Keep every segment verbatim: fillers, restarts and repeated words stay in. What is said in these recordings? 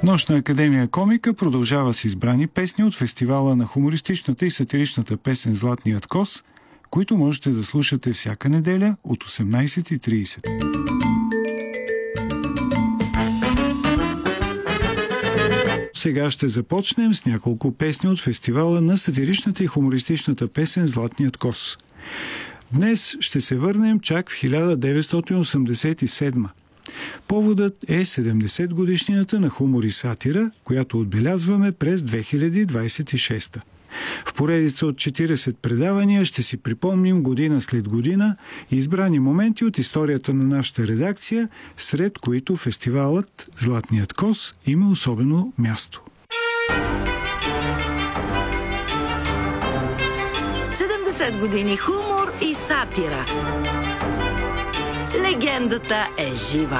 Нощна академия комика продължава с избрани песни от фестивала на хумористичната и сатиричната песен «Златният кос», които можете да слушате всяка неделя от осемнайсет и трийсет. Сега ще започнем с няколко песни от фестивала на сатиричната и хумористичната песен «Златният кос». Днес ще се върнем чак в хиляда деветстотин осемдесет и седма. Поводът е седемдесет годишнината на хумор и сатира, която отбелязваме през две хиляди двайсет и шеста. В поредица от четирийсет предавания ще си припомним година след година избрани моменти от историята на нашата редакция, сред които фестивалът «Златният кос» има особено място. седемдесет години хумор и сатира. Легендата е жива.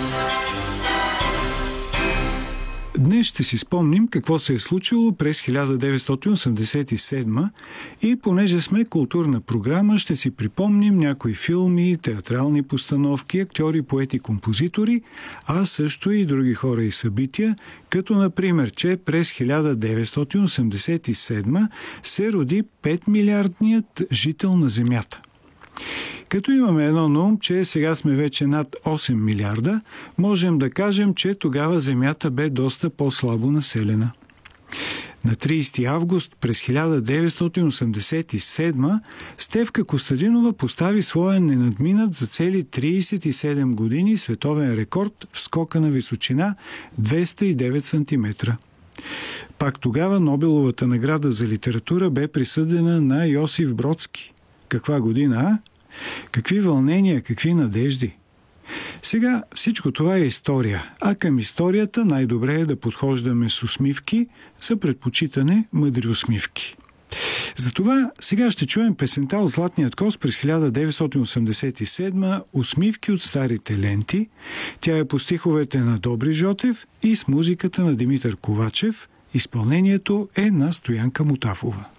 Днес ще си спомним какво се е случило през хиляда деветстотин осемдесет и седма и понеже сме културна програма, ще си припомним някои филми, театрални постановки, актьори, поети, композитори, а също и други хора и събития, като например, че през хиляда деветстотин осемдесет и седма се роди пет милиардният жител на Земята. Като имаме едно на ум, че сега сме вече над осем милиарда, можем да кажем, че тогава Земята бе доста по-слабо населена. На трийсети август през хиляда деветстотин осемдесет и седма Стефка Костадинова постави своя ненадминат за цели трийсет и седем години световен рекорд в скока на височина двеста и девет сантиметра. Пак тогава Нобеловата награда за литература бе присъдена на Йосиф Бродски. Каква година, а? Какви вълнения, какви надежди! Сега всичко това е история, а към историята най-добре е да подхождаме с усмивки, за предпочитане мъдри усмивки. Затова сега ще чуем песента от «Златният кос» през хиляда деветстотин осемдесет и седма «Усмивки от старите ленти». Тя е по стиховете на Добри Жотев и с музиката на Димитър Ковачев. Изпълнението е на Стоянка Мутафова.